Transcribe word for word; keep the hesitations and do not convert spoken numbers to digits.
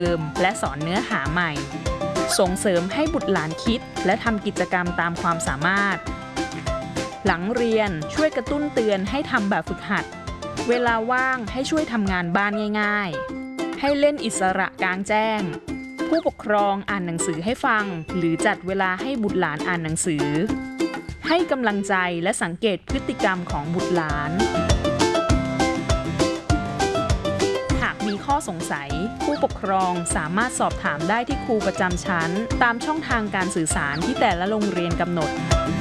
เดิมและสอนเนื้อหาใหม่ส่งเสริมให้บุตรหลานคิดและทำกิจกรรมตามความสามารถหลังเรียนช่วยกระตุ้นเตือนให้ทำแบบฝึกหัดเวลาว่างให้ช่วยทำงานบ้านง่ายๆให้เล่นอิสระกลางแจ้งผู้ปกครองอ่านหนังสือให้ฟังหรือจัดเวลาให้บุตรหลานอ่านหนังสือให้กำลังใจและสังเกตพฤติกรรมของบุตรหลานหากมีข้อสงสัยผู้ปกครองสามารถสอบถามได้ที่ครูประจำชั้นตามช่องทางการสื่อสารที่แต่ละโรงเรียนกำหนด